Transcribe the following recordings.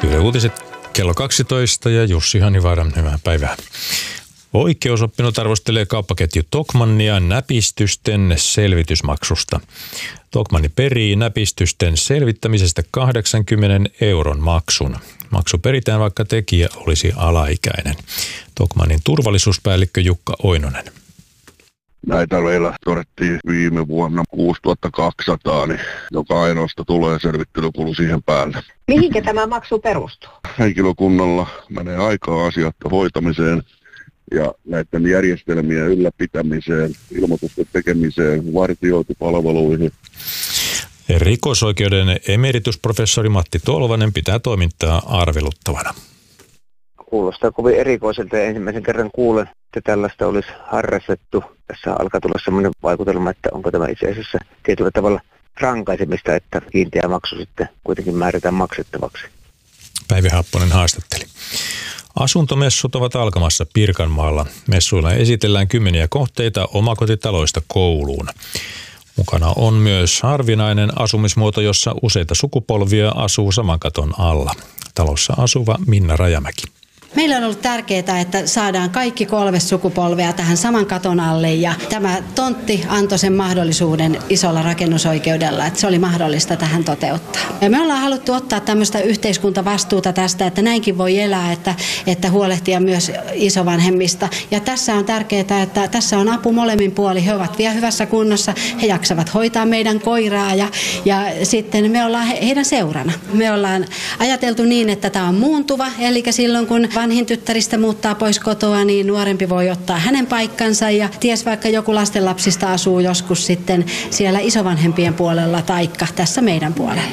Yle Uutiset kello 12 ja Jussi Hanivaara, hyvää päivää. Oikeusoppinut arvostelee kauppaketju Tokmannia näpistysten selvitysmaksusta. Tokmanni perii näpistysten selvittämisestä 80 euron maksun. Maksu peritään, vaikka tekijä olisi alaikäinen. Tokmannin turvallisuuspäällikkö Jukka Oinonen. Näitä meillä todettiin viime vuonna 6200, niin joka ainoasta tulee selvittelykulu siihen päälle. Mihinkä tämä maksu perustuu? Henkilökunnalla menee aikaa asioiden hoitamiseen ja näiden järjestelmien ylläpitämiseen, ilmoitusten tekemiseen, vartiointipalveluihin. Rikosoikeuden emeritusprofessori Matti Tolvanen pitää toimintaa arveluttavana. Kuulostaa kovin erikoiselta ja ensimmäisen kerran kuulen, että tällaista olisi harrastettu. Tässä alkaa tulla sellainen vaikutelma, että onko tämä itse asiassa tietyllä tavalla rankaisemista, että kiinteä maksu sitten kuitenkin määrätään maksettavaksi. Päivi Happonen haastatteli. Asuntomessut ovat alkamassa Pirkanmaalla. Messuilla esitellään kymmeniä kohteita omakotitaloista kouluun. Mukana on myös harvinainen asumismuoto, jossa useita sukupolvia asuu saman katon alla. Talossa asuva Minna Rajamäki. Meillä on ollut tärkeää, että saadaan kaikki 3 sukupolvea tähän saman katon alle ja tämä tontti antoi sen mahdollisuuden isolla rakennusoikeudella, että se oli mahdollista tähän toteuttaa. Ja me ollaan haluttu ottaa tämmöistä yhteiskuntavastuuta tästä, että näinkin voi elää, että huolehtia myös isovanhemmista. Ja tässä on tärkeää, että tässä on apu molemmin puolin. He ovat vielä hyvässä kunnossa, he jaksavat hoitaa meidän koiraa ja sitten me ollaan heidän seurana. Me ollaan ajateltu niin, että tämä on muuntuva, eli silloin kun vanhin tyttäristä muuttaa pois kotoa, niin nuorempi voi ottaa hänen paikkansa ja ties vaikka joku lastenlapsista asuu joskus sitten siellä isovanhempien puolella taikka tässä meidän puolella.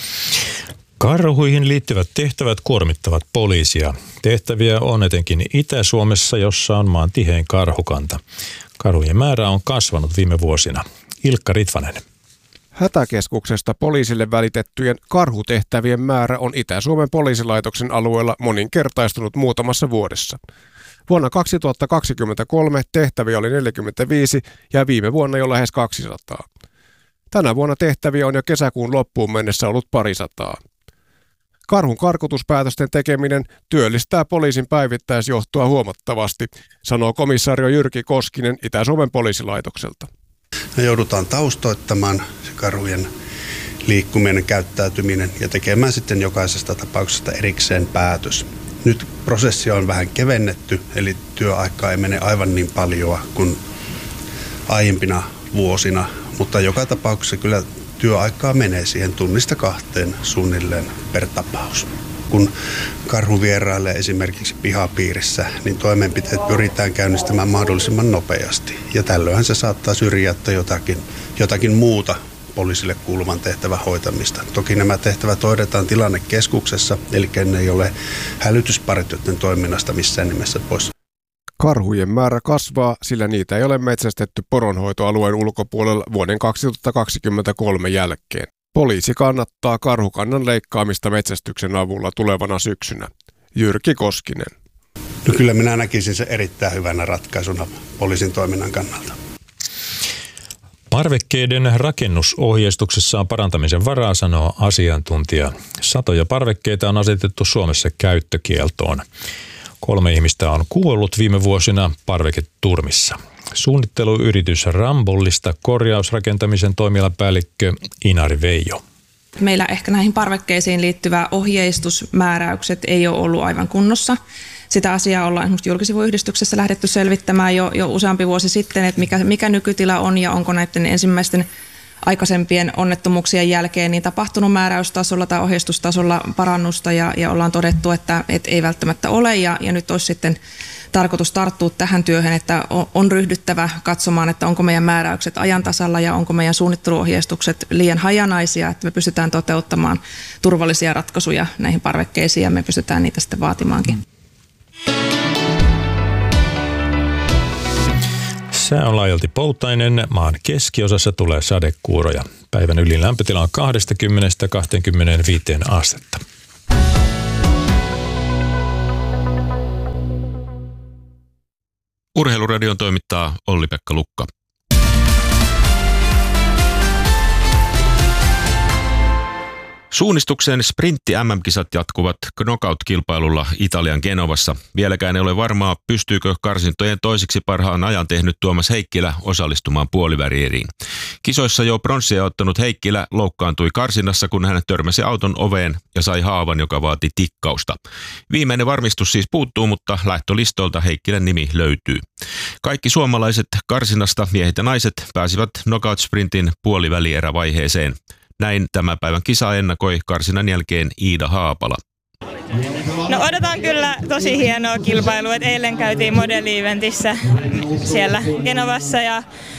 Karhuihin liittyvät tehtävät kuormittavat poliisia. Tehtäviä on etenkin Itä-Suomessa, jossa on maan tihein karhukanta. Karhujen määrä on kasvanut viime vuosina. Ilkka Ritvanen. Hätäkeskuksesta poliisille välitettyjen karhutehtävien määrä on Itä-Suomen poliisilaitoksen alueella moninkertaistunut muutamassa vuodessa. Vuonna 2023 tehtäviä oli 45 ja viime vuonna jo lähes 200. Tänä vuonna tehtäviä on jo kesäkuun loppuun mennessä ollut parisataa. Karhun karkotuspäätösten tekeminen työllistää poliisin päivittäisjohtoa huomattavasti, sanoo komisario Jyrki Koskinen Itä-Suomen poliisilaitokselta. Me joudutaan taustoittamaan se karhujen liikkuminen, käyttäytyminen ja tekemään sitten jokaisesta tapauksesta erikseen päätös. Nyt prosessia on vähän kevennetty, eli työaikaa ei mene aivan niin paljon kuin aiempina vuosina, mutta joka tapauksessa kyllä työaikaa menee siihen 1-2 suunnilleen per tapaus. Kun karhu vierailee esimerkiksi pihapiirissä, niin toimenpiteet pyritään käynnistämään mahdollisimman nopeasti. Ja tällöinhän se saattaa syrjäyttää jotakin muuta poliisille kuuluvan tehtävän hoitamista. Toki nämä tehtävät hoidetaan tilannekeskuksessa, eli ne ei ole hälytyspartioiden toiminnasta missään nimessä pois. Karhujen määrä kasvaa, sillä niitä ei ole metsästetty poronhoitoalueen ulkopuolella vuoden 2023 jälkeen. Poliisi kannattaa karhukannan leikkaamista metsästyksen avulla tulevana syksynä. Jyrki Koskinen. No kyllä minä näkisin se erittäin hyvänä ratkaisuna poliisin toiminnan kannalta. Parvekkeiden rakennusohjeistuksessa on parantamisen varaa, sanoo asiantuntija. Satoja parvekkeita on asetettu Suomessa käyttökieltoon. 3 ihmistä on kuollut viime vuosina parveketurmissa. Suunnitteluyritys Rambollista korjausrakentamisen toimialapäällikkö Inari Veijo. Meillä ehkä näihin parvekkeisiin liittyvä ohjeistusmääräykset ei ole ollut aivan kunnossa. Sitä asiaa ollaan esimerkiksi julkisivuyhdistyksessä lähdetty selvittämään jo useampi vuosi sitten, että mikä nykytila on ja onko näiden ensimmäisten aikaisempien onnettomuuksien jälkeen niin tapahtunut määräystasolla tai ohjeistustasolla parannusta ja ollaan todettu, että ei välttämättä ole ja nyt olisi sitten tarkoitus tarttua tähän työhön, että on ryhdyttävä katsomaan, että onko meidän määräykset ajan tasalla ja onko meidän suunnitteluohjeistukset liian hajanaisia, että me pystytään toteuttamaan turvallisia ratkaisuja näihin parvekkeisiin ja me pystytään niitä sitten vaatimaankin. Sää on laajalti poutainen, maan keskiosassa tulee sadekuuroja. Päivän ylin lämpötila on 20–25 astetta. Urheiluradion toimittaa Olli-Pekka Lukka. Suunnistuksen sprintti MM-kisat jatkuvat knockout-kilpailulla Italian Genovassa. Vieläkään ei ole varmaa, pystyykö karsintojen toisiksi parhaan ajan tehnyt Tuomas Heikkilä osallistumaan puolivälieriin. Kisoissa jo pronssia ottanut Heikkilä loukkaantui karsinnassa, kun hän törmäsi auton oveen ja sai haavan, joka vaati tikkausta. Viimeinen varmistus siis puuttuu, mutta lähtölistolta Heikkilän nimi löytyy. Kaikki suomalaiset karsinnasta miehet ja naiset pääsivät knockout-sprintin puolivälierävaiheeseen. Näin tämän päivän kisa ennakoi karsinnan jälkeen Iida Haapala. No odotan kyllä tosi hienoa kilpailua. Eilen käytiin modelli-eventissä siellä Genovassa ja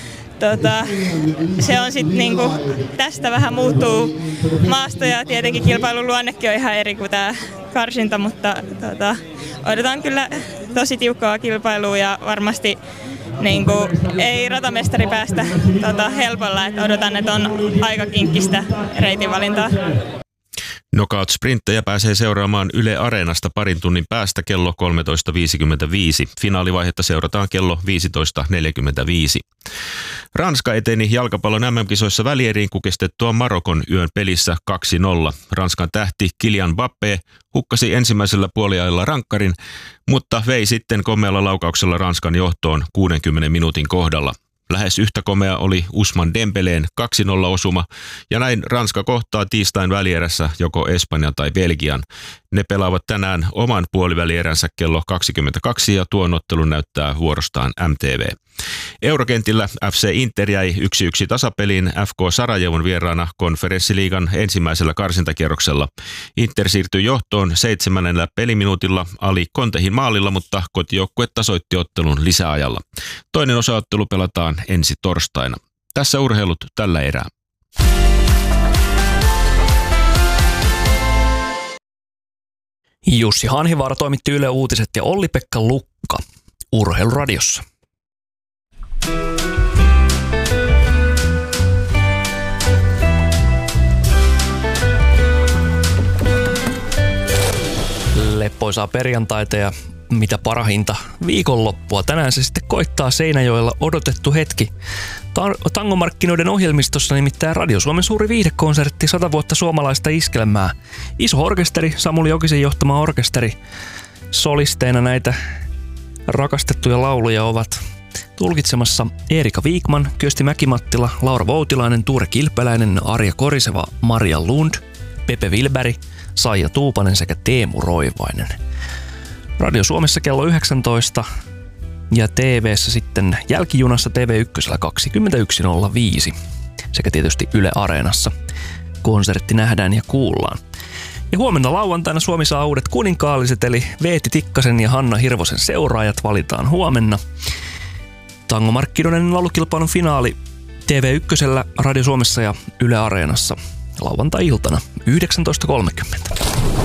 se on sitten niinku, tästä vähän muuttuu maasto ja tietenkin kilpailun luonnekin on ihan eri kuin tämä karsinta, mutta odotan kyllä tosi tiukkaa kilpailua ja varmasti niinku, ei ratamestari päästä helpolla, että odotan, että on aika kinkkistä reitinvalintaa. Knockout-sprinttejä pääsee seuraamaan Yle Areenasta parin tunnin päästä kello 13.55. Finaalivaihetta seurataan kello 15.45. Ranska eteni jalkapallon MM-kisoissa välieriin kukistettua Marokon yön pelissä 2-0. Ranskan tähti Kylian Mbappé hukkasi ensimmäisellä puoliajalla rankkarin, mutta vei sitten komealla laukauksella Ranskan johtoon 60 minuutin kohdalla. Lähes yhtä komea oli Ousmane Dembeleen 2-0-osuma, ja näin Ranska kohtaa tiistain välierässä joko Espanjan tai Belgian. Ne pelaavat tänään oman puolivälieränsä kello 22 ja tuon ottelun näyttää vuorostaan MTV. Eurokentillä FC Inter jäi 1-1 tasapeliin FK Sarajevon vieraana konferenssiliigan ensimmäisellä karsintakierroksella. Inter siirtyi johtoon 7. peliminuutilla Ali Contehin maalilla, mutta kotijoukkue tasoitti ottelun lisäajalla. Toinen osaottelu pelataan ensi torstaina. Tässä urheilut tällä erää. Jussi Hanhivaara toimitti Yle Uutiset ja Olli-Pekka Lukka Urheiluradiossa. Leppoisaa perjantaita ja mitä parahinta viikonloppua. Tänään se sitten koittaa Seinäjoella odotettu hetki. Tangomarkkinoiden ohjelmistossa nimittäin Radio Suomen suuri viihdekonsertti 100 vuotta suomalaista iskelmää. Iso orkesteri, Samuli Jokisen johtama orkesteri. Solisteina näitä rakastettuja lauluja ovat tulkitsemassa Erika Viikman, Kyösti Mäkimattila, Laura Voutilainen, Tuure Kilpeläinen, Arja Koriseva, Maria Lund, Pepe Wilberg, Saija Tuupanen sekä Teemu Roivainen. Radio Suomessa kello 19 ja TV:ssä sitten jälkijunassa TV1 21.05 sekä tietysti Yle Areenassa. Konsertti nähdään ja kuullaan. Ja huomenna lauantaina Suomi saa uudet kuninkaalliset, eli Veeti Tikkasen ja Hanna Hirvosen seuraajat valitaan huomenna. Tangomarkkinoiden laulukilpailun finaali TV1, Radio Suomessa ja Yle Areenassa lauantai-iltana 19.30.